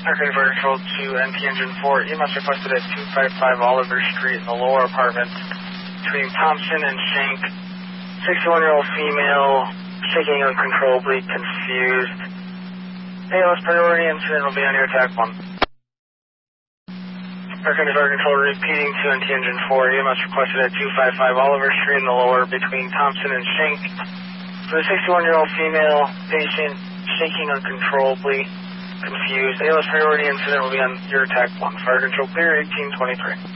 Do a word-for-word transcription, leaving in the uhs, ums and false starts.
Okay, Fire Control to N P Engine four. E M S requested at two five five Oliver Street in the lower apartment between Thompson and Shank. sixty-one-year-old female, shaking uncontrollably, confused. A L S priority incident will be on your attack one. Fire Control repeating to N P Engine four. E M S requested at two five five Oliver Street in the lower between Thompson and Shank. For the sixty-one-year-old female patient, shaking uncontrollably, confused. A L S priority incident will be on your attack one. Fire Control clear, eighteen twenty-three.